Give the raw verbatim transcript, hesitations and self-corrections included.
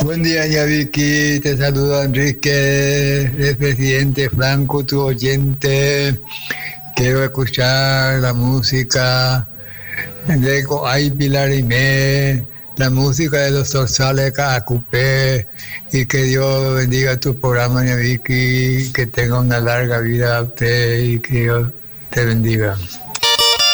Buen día, ña Vicky. Te saluda Enrique, el presidente Franco, tu oyente. Quiero escuchar la música de Coay Pilar Imé, la música de los Sorsales Cacupé, y que Dios bendiga tu programa, ña Vicky, que tenga una larga vida a usted y que Dios te bendiga.